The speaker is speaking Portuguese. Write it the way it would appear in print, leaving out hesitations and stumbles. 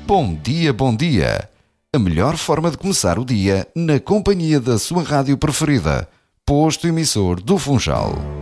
Bom dia, bom dia! A melhor forma de começar o dia na companhia da sua rádio preferida. Posto emissor do Funchal.